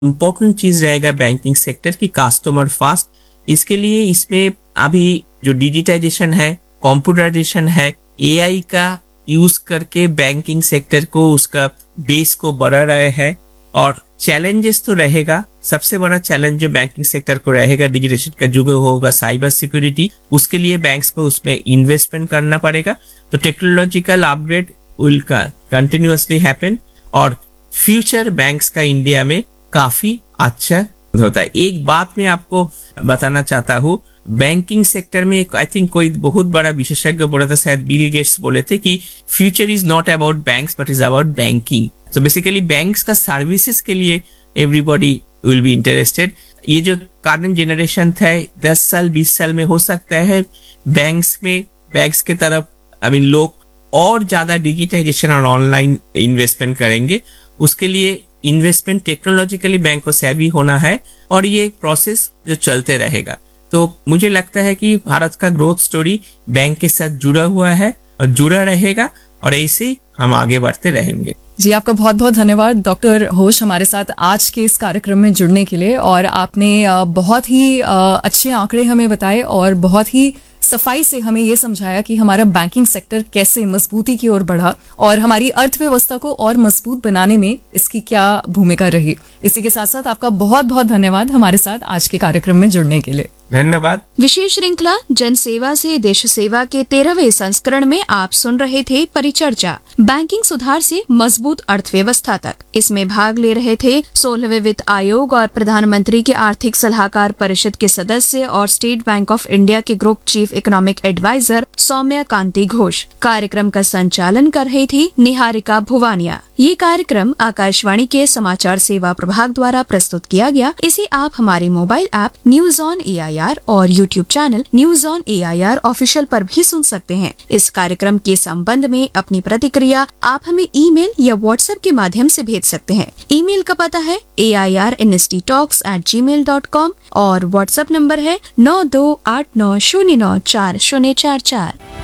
Important चीज रहेगा banking sector की कस्टमर फास्ट। इसके लिए इसमें अभी जो डिजिटाइजेशन है, कंप्यूटराइजेशन है, एआई का यूज करके बैंकिंग सेक्टर को उसका बेस को बढ़ा रहे हैं। और चैलेंजेस तो रहेगा, सबसे बड़ा चैलेंज जो बैंकिंग सेक्टर को रहेगा डिजिटेशन का युग होगा साइबर सिक्योरिटी। उसके लिए बैंक्स को उसमें इन्वेस्टमेंट करना पड़ेगा। तो technological upgrade will continuously happen और फ्यूचर बैंक्स का इंडिया में काफी अच्छा होता है। एक बात मैं आपको बताना चाहता हूँ, बैंकिंग सेक्टर में आई थिंक कोई बहुत बड़ा विशेषज्ञ बोला था, शायद बिल गेट्स बोले थे कि future is not about banks but is about banking. तो बेसिकली बैंक्स का सर्विसेज के लिए एवरीबॉडी विल बी इंटरेस्टेड। ये जो करंट जनरेशन था 10 साल 20 साल में हो सकता है बैंक्स के तरफ लोग और ज्यादा डिजिटाइजेशन और ऑनलाइन इन्वेस्टमेंट करेंगे। उसके लिए इन्वेस्टमेंट टेक्नोलॉजिकली बैंक को सेवी होना है और ये प्रोसेस जो चलते रहेगा। तो मुझे लगता है कि भारत का ग्रोथ स्टोरी बैंक के साथ जुड़ा हुआ है और जुड़ा रहेगा और ऐसे ही हम आगे बढ़ते रहेंगे। जी, आपका बहुत बहुत धन्यवाद डॉक्टर घोष हमारे साथ आज के इस कार्यक्रम में जुड़ने के लिए। और आपने बहुत ही अच्छे आंकड़े हमें बताए और बहुत ही सफाई से हमें ये समझाया कि हमारा बैंकिंग सेक्टर कैसे मजबूती की ओर बढ़ा और हमारी अर्थव्यवस्था को और मजबूत बनाने में इसकी क्या भूमिका रही। इसी के साथ साथ आपका बहुत बहुत धन्यवाद हमारे साथ आज के कार्यक्रम में जुड़ने के लिए। धन्यवाद। विशेष श्रृंखला जन सेवा से देश सेवा के 13वें संस्करण में आप सुन रहे थे परिचर्चा, बैंकिंग सुधार से मजबूत अर्थव्यवस्था तक। इसमें भाग ले रहे थे 16वें वित्त आयोग और प्रधानमंत्री के आर्थिक सलाहकार परिषद के सदस्य और स्टेट बैंक ऑफ इंडिया के group chief economic adviser Saumya कांति घोष। कार्यक्रम का संचालन कर रही थी निहारिका भुवानिया। ये कार्यक्रम आकाशवाणी के समाचार सेवा प्रभाग द्वारा प्रस्तुत किया गया। इसे आप हमारे mobile app news on AIR और YouTube channel news on AIR official पर भी सुन सकते हैं। इस कार्यक्रम के संबंध में अपनी प्रतिक्रिया आप हमें ईमेल या व्हाट्सएप के माध्यम से भेज सकते हैं। ईमेल का पता है airnsttalks@gmail.com और व्हाट्सएप नंबर है 9289094044।